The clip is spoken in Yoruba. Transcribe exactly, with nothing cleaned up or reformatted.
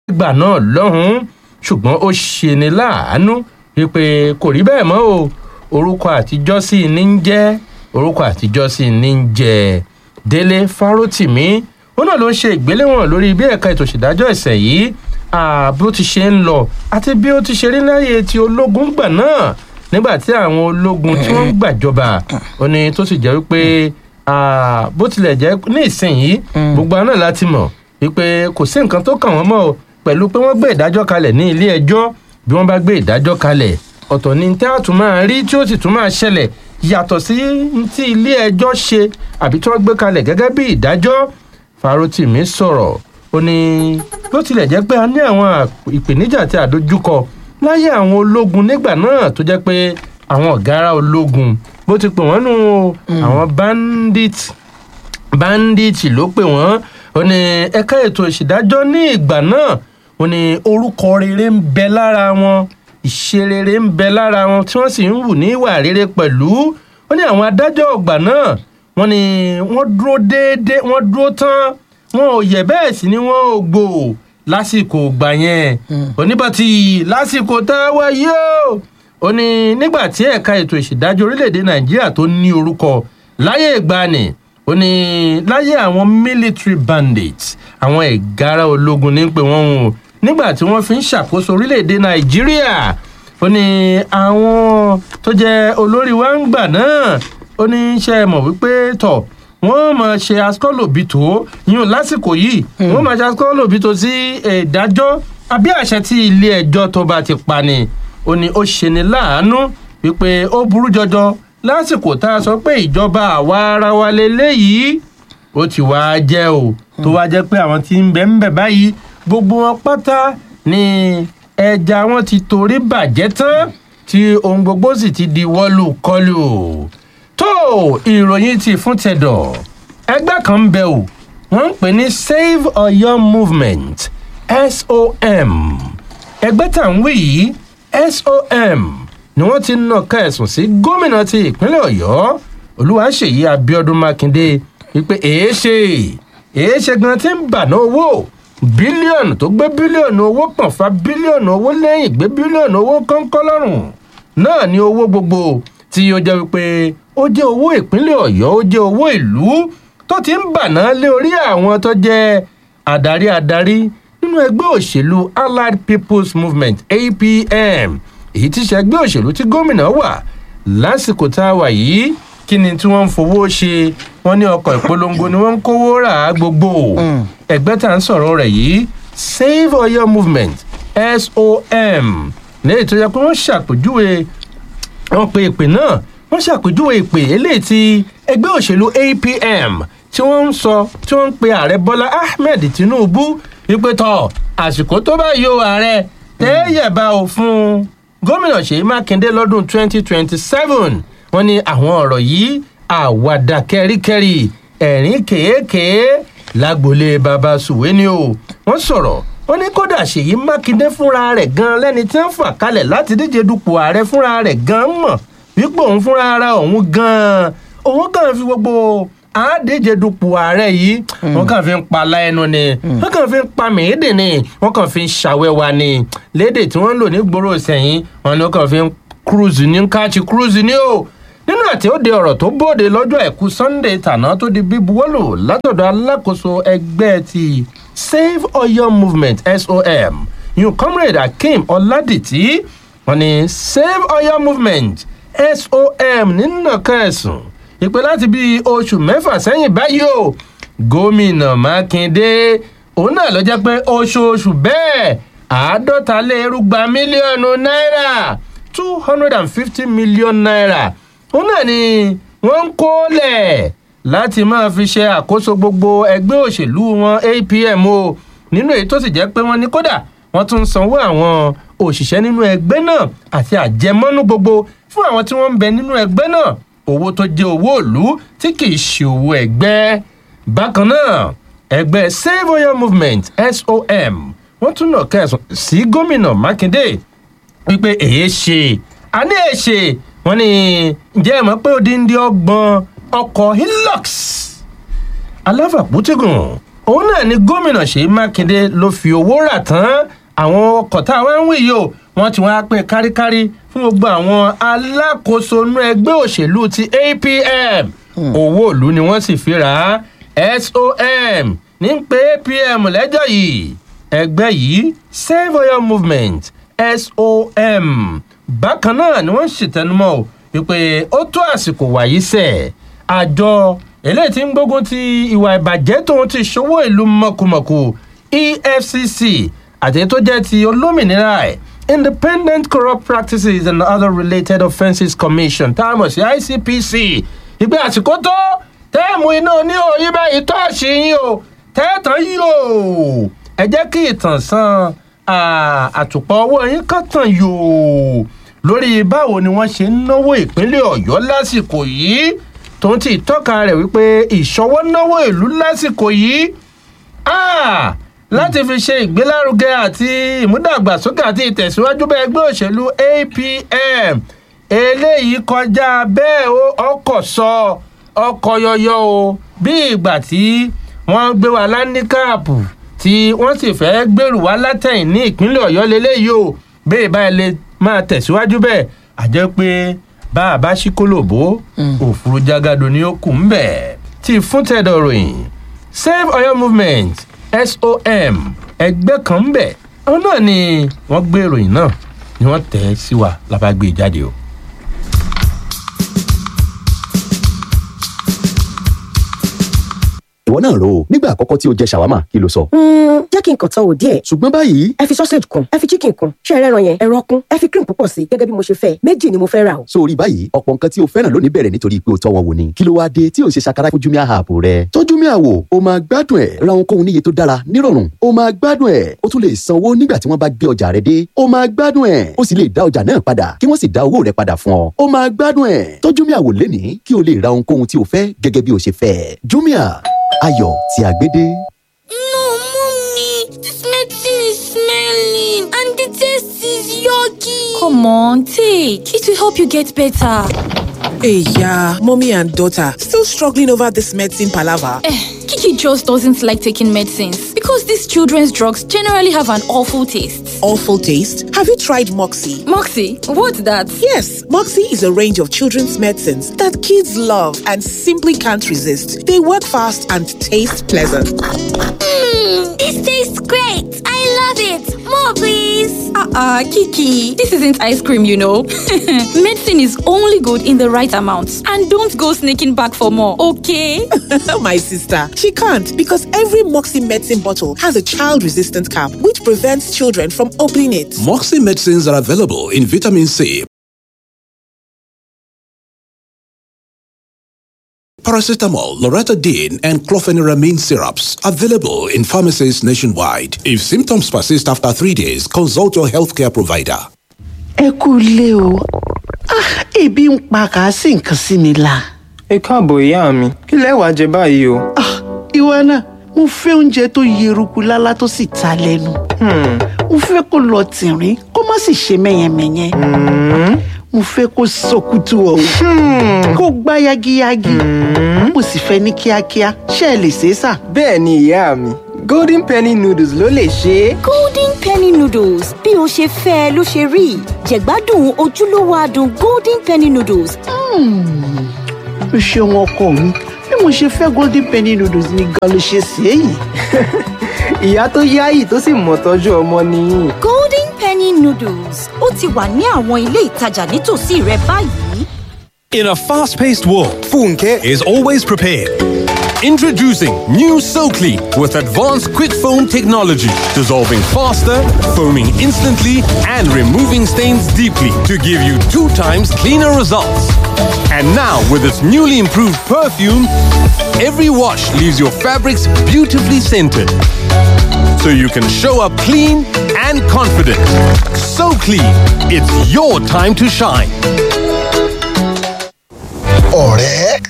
ìgbà náà lọ́hùn-ún ṣùgbọ́n ó ṣe ni láàánú wípé kò rí bẹ́ẹ̀ mọ́ o orúkọ àtijọ́ sí ní ń jẹ́ orúkọ àtijọ́ sí ní ń jẹ́ Délé Fárótìmí ó náà ló ń ṣe ìgbéléwọ̀n lórí bí ẹ̀ka ètò ìṣèdájọ́ ẹ̀sẹ̀ yìí bí ó ti ṣe ń lọ àti bí ó ti ṣe rí láyé ti ológun gbà náà nígbà tí àwọn ológun tí wọ́n ń gbàjọba ó ní tó sì jẹ́ wípé bó tilẹ̀ jẹ́ ní ìsinyìí gbogbo àná láti mọ̀ wípé kò sí nǹkan tó kàn wọ́n mọ́ o pẹ̀lú pé wọ́n gbé ìdájọ́ kalẹ̀ ní ilé ẹjọ́ bí wọ́n bá gbé ìdájọ́ kalẹ̀ ọ̀tọ̀ ni tí a tún máa rí tí ó sì tún máa ṣẹlẹ̀ yàtọ̀ sí tí ilé ẹjọ́ ṣe àbí tí wọ́n gbé kalẹ̀ gẹ́gẹ́ bí ìdájọ́. Fárótìmí sọ̀rọ̀ ó ní bó tilẹ̀ jẹ́ pé a ní àwọn ìpèníjà tí a dojúkọ láyé àwọn ológun nígbà náà tó jẹ́ pé àwọn ọ̀gára ológun bó ti pè wọ́n nù àwọn bandit bandit ló pè wọ́n ó ní ẹ̀ka ètò ìṣèdájọ́ ní ìgbà náà ó ní orúkọ rere ń bẹ lára wọn ìṣe rere ń bẹ lára wọn tí wọ́n sì ń hù ní ìwà rere pẹ̀lú ó ní àwọn adájọ́ ọgbà náà wọ́n ní wọ́n dúró déédéé wọ́n dúró tán wọn ò yẹ̀ bẹ́ẹ̀ sì ni wọ́n ò gbò lásìkò gbà yẹn oníbàtí lásìkò tá a wá yìí ó ó ní nígbà tí ẹ̀ka ètò ìṣèdájọ́ orílẹ̀-èdè Nàìjíríà tó ní orúkọ láyé ìgbàanì ó ní láyé àwọn military bandits àwọn ẹ̀gára ológun ní pé wọ́n hùn nígbà tí wọ́n fi ń ṣàkóso orílẹ̀-èdè Nàìjíríà ó ní àwọn tó jẹ́ olórí wa ń gbà náà ó ní ṣe mọ̀ wípé tọ̀ wọ́n máa ṣe askọ́lòbítò yún lásìkò yìí wọ́n máa ṣe askọ́lòbítò sí ìdájọ́ àbí àṣẹ tí ilé ẹjọ́ tó bá ti pa ni ó ní ó ṣe ni láàánú wípé ó burú jọjọ lásìkò tá a sọ pé ìjọba àwa ara wa lélẹ́yìí ó ti wá jẹ́ o tó wá jẹ́ pé àwọn tí ń bẹ ń bẹ báyìí gbogbo wọn pátá ni ẹja wọn ti torí bàjẹ́ tán tí ohun gbogbo sì ti di wọ́lù kọlù tó ìròyìn ti fún tẹ̀dọ̀ ẹgbẹ́ kan ń bẹ o wọ́n ń pè ní Save Oyo Movement S O M ẹgbẹ́ tá à ń wí yìí S O M ni wọ́n ti nàka ẹ̀sùn sí gómìnà ti ìpínlẹ̀ Ọ̀yọ́ Olúwaṣèyí Abíọ́dún Mákindé wípé èéṣe èéṣe gan tí ń bàná owó bílíọ̀nù tó gbé bílíọ̀nù owó pọ̀n fa bílíọ̀nù owó lẹ́yìn gbé bílíọ̀nù owó kọ́ńkọ́ lọ́rùn náà ni owó gbogbo tí ó jẹ́ wípé ó jẹ́ owó ìpínlẹ̀ Ọ̀yọ́ ó jẹ́ owó ìlú tó ti ń bàná lé orí àwọn tó jẹ́ adarí adarí nínú ẹgbẹ́ òṣèlú Allied People's Movement A P M èyí tí ṣe ẹgbẹ́ òṣèlú tí gómìnà wà lásìkò tá a wà yìí kí ni tí wọ́n ń fowó ṣe wọ́n ní ọkọ̀ ìpolongo ni wọ́n ń kówó rà á gbogbo ẹgbẹ́ tá à ń sọ̀rọ̀ rẹ̀ yìí Save Oyo Movement S O M lẹ́yìn tó yẹ pé wọ́n ṣàpèjúwe wọ́n pe ìpè náà wọ́n ṣàpèjúwe ìpè eléyìí tí ẹgbẹ́ òṣèlú A P M tí wọ́n ń sọ tí wọ́n ń pe ààrẹ Bọ́lá Ahmed Tinubu wípé tọ́ àsìkò tó bá yọ ààrẹ tẹ́yẹ̀bá ò fún gómìnà Ṣèyí Mákindé lọ́dún twenty twenty seven wọ́n ní àwọn ọ̀rọ̀ yìí àwàdà kẹ́ríkẹ́rí ẹ̀rín kèékèé lágbolé baba sùwé ni o wọ́n sọ̀rọ̀ wọ́n ní kódà Ṣèyí Mákindé fúnra rẹ̀ gan lẹ́ni tí wọ́n fà kalẹ̀ láti díje dupò ààrẹ fúnra rẹ̀ gan mọ̀ wípé òun fúnra ara òun gan òun kàn fi gbogbo àádéje dupò ààrẹ yìí wọ́n kàn fi ń pa láẹnu ni wọ́n kàn fi ń pa mèédè ni wọ́n kàn fi ń ṣàwẹ́wà ni lédè tí wọ́n ń lò ní gbòòrò sẹ́yìn wọ́n ní wọ́n kàn fi ń cruise ní káàtì cruise ni o nínú àti ó de ọ̀rọ̀ tó bóde lọ́jọ́ àìkú Sunday tàná tó di bíbuwọ́lù látọ̀dọ̀ alákòóso ẹgbẹ́ ti Save Oyo Movement S O M yun comrade Akeem Ọládìtì wọ́n ní Save Oyo Movement S O M nínú kẹsùn ìpè láti bíi oṣù mẹ́fà sẹ́yìn báyìí o gómìnà Mákindé òun náà ló jẹ́ pé oṣooṣù bẹ́ẹ̀ àádọ́ta lé erúgba mílíọ̀nù náírà two hundred and fifty million naira òun náà ni wọ́n ń kólẹ̀ láti máa fi ṣe àkóso gbogbo ẹgbẹ́ òṣèlú wọn A P M o nínú èyí tó sì jẹ́ pé wọ́n ní kódà wọ́n tún ń sanwó àwọn òṣìṣẹ́ nínú ẹgbẹ́ náà àti àjẹmọ́nú gbogbo fún àwọn tí wọ́n ń bẹ nínú ẹgbẹ́ náà owó tó jẹ́ owó ìlú tí kì í ṣe owó ẹgbẹ́. Bákan náà ẹgbẹ́ Save Oyo Movement S O M wọ́n tún nà kẹsùn sí gómìnà Mákindé wípé èyí ṣe àní èyí ṣe wọ́n ní ǹjẹ́ ẹ mọ̀ pé odindi ọgbọ̀n ọkọ̀ Hilux aláfàpútégùn òun náà ni gómìnà Ṣèyí Mákindé ló fi owó rà tán àwọn ọkọ̀ tá a wá ń wí yìí o wọ́n ti wá pín káríkárí fún gbogbo àwọn alákòóso inú ẹgbẹ́ òṣèlú ti A P M owó ìlú ni wọ́n sì fi rà á S O M ní pé A P M lẹ́jọ́ yìí ẹgbẹ́ yìí Save Oyo Movement S O M bákan náà ni wọ́n ṣètẹnumọ́ o wípé ó tó àsìkò wàyí sẹ̀ àjọ eléyìí tí ń gbógun ti ìwà ìbàjẹ́ tóun ti ṣòwò ìlú mọ̀kùmọ̀kù E F C C àti tó jẹ́ ti olómìnira ẹ̀ Independent Corrupt Practices and Other Related Offences Commission tá a mọ̀ sí I C P C ìgbé àsìkò tó tẹ́ẹ̀mù iná ní òyìn báyìí tó àṣì yín o tẹ́ẹ̀tàn yìí o ẹ jẹ́ kí ìtànṣán àtùpọ̀ owó yín kàn tàn yòó lórí báwo ni wọ́n ṣe ń náwó ìpínlẹ̀ Ọ̀yọ́ lásìkò yìí tó ń ti tọ́ka rẹ̀ wípé ìṣọwọ́ náwó ìlú lásìkò yìí láti fi ṣe ìgbélárugẹ àti ìmúdàgbàsókè àti ìtẹ̀síwájú bẹ́ẹ̀ ẹgbẹ́ òṣèlú A P M eléyìí kọjá bẹ́ẹ̀ ọkọ̀ sọ ọkọ̀ yọyọ o bí ìgbà tí wọ́n gbé wa láníkàpù tí wọ́n sì fẹ́ gbèrú wa látẹ̀yìn ní ìpínlẹ̀ Ọ̀yọ́ lélẹ́yìí o bẹ́ẹ̀ báyìí lè máa tẹ̀síwájú bẹ́ẹ̀ àjẹ́ pé bá a bá ṣí kólòbó òfurufú jágàdo ni ó kù ń bẹ̀ tí fún tẹ̀dọ̀ ròyìn Save Oyo Movement S O M ẹgbẹ́ kan ń bẹ̀ àwọn náà ni wọ́n gbé ìròyìn náà ni wọ́n tẹ̀ ẹ́ sí wa lábá gbé jáde o. ìwọ náà rò ó nígbà àkọ́kọ́ tí o jẹ ṣàwámà kí ló sọ. jẹ́ kí n kàn tán wò díẹ̀. ṣùgbọ́n báyìí. ẹ fi sausage kún ẹ fi chicken kún ṣé ẹ rẹ́ran yẹn ẹran kún ẹ fi cream púpọ̀ sí gẹ́gẹ́ bí mo ṣe fẹ́ méjì ni mo fẹ́ rà o. sórí báyìí ọ̀pọ̀ nǹkan tí o fẹ́ràn lónìí bẹ̀rẹ̀ nítorí pé o tọ́ wọn wò ni kí ló wáá dé tí o ṣe ṣàkárá fún Jumia app rẹ. tọ́ Jumia wò o máa gbádùn ẹ̀ ra ohunkóhun níye tó dára nírọ̀rùn o máa gbádùn ẹ̀ o tún lè sanwó nígbà tí wọ́n bá gbé ọjà rẹ dé o máa gbádùn ẹ̀ o sì lè dá ọjà náà padà kí wọ́n sì dá owó rẹ padà fún ọ o máa gbádùn ẹ̀ tọ́ Jumia wò lénìí kí o lè ra ohunkóhun tí o fẹ́ gẹ́gẹ́ bí o ṣe fẹ́. Jumia, ayọ̀ tí a gbé dé. No, mommy, this medicine is smelling and the taste is yucky. Come on, take. It will help you get better. Hey, yeah, mommy and daughter still struggling over this medicine palaver. Eh, Kiki just doesn't like taking medicines because these children's drugs generally have an awful taste. Awful taste? Have you tried Moxie? Moxie? What's that? Yes, Moxie is a range of children's medicines that kids love and simply can't resist. They work fast and taste pleasant. Mmm, this tastes great. I love it. More, please. Uh-uh, Kiki. This isn't ice cream, you know. Medicine is only good in the right amount. And don't go sneaking back for more, okay? My sister, she can't because every Moxie medicine bottle has a child-resistant cap which prevents children from opening it. Moxie medicines are available in vitamin C, paracetamol, loratadine, and chlorpheniramine syrups available in pharmacies nationwide. If symptoms persist after three days, consult your healthcare provider. Ẹ kú ilé o. Ah, ebi ń pa kà sí nǹkan sí mi la. Ẹ káàbọ̀ ìyá mi, kí lẹ wá jẹ báyìí o? Ah, ìwọ náà, mo fẹ́ oúnjẹ tó yeruku lálá tó sì ta lẹ́nu. Hmm. Mo fẹ́ kó lọ tìrín, kó má sì ṣe mẹ́yẹmẹ́yẹ. Hmm. Mo fẹ́ kó sọkútù ọ̀hún. Hmm. Kó gbá yagiyagi. Hmm. Mo sì fẹ́ ní kíákíá. Ṣé ẹ lè ṣe é sà? Bẹ́ẹ̀ ni ìyá mi. Golden Penny Noodles ló lè ṣe é. Golden Penny Noodles bí o ṣe fẹ́ ló ṣe rí. Jẹ̀gbádùn ojúlówó adùn Golden Penny Noodles. O ṣeun ọkọ mi, bí mo ṣe fẹ́ Golden Penny Noodles ni gan ló ṣe sí èyí. Ìyá tó yáyì tó sì mọ̀ tọ́jú ọmọ nìyí. Golden Penny Noodles ó ti wà ní àwọn ilé ìtajà nítòsí rẹ báyìí. In a fast-paced world, Funke is always prepared. Introducing new SoClean with advanced quick foam technology, dissolving faster, foaming instantly, and removing stains deeply to give you two times cleaner results. And now, with its newly improved perfume, every wash leaves your fabrics beautifully scented. So you can show up clean and confident. So clean, it's your time to shine. ọ̀rẹ́